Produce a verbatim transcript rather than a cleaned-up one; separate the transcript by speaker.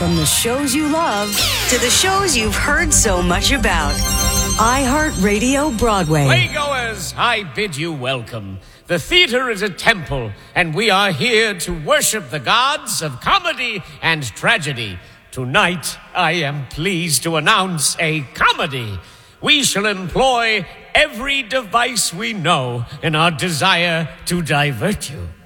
Speaker 1: From the shows you love to the shows you've heard so much about. iHeartRadio Broadway.
Speaker 2: Playgoers, I bid you welcome. The theater is a temple, and we are here to worship the gods of comedy and tragedy. Tonight, I am pleased to announce a comedy. We shall employ every device we know in our desire to divert you.